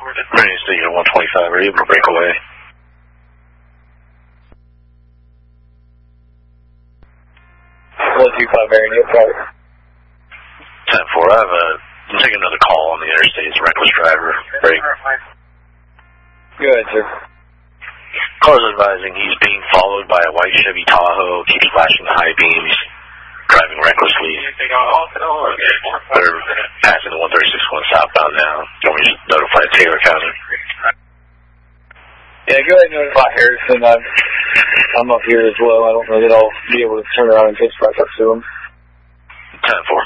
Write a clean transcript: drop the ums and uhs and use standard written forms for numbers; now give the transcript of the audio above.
Ready to see you at 125. Are you able to break away? 125 Marion, you got it. 10-4. I'm taking another call on the interstate. It's a reckless driver. Break. Go ahead, sir. Car's advising he's being followed by a white Chevy Tahoe, keeps flashing the high beams, driving recklessly. They're passing the 136 southbound now. Can we just notify Taylor County? Yeah, go ahead and notify Harrison. I'm up here as well. I don't know that I'll be able to turn around and just back up to him. 10-4.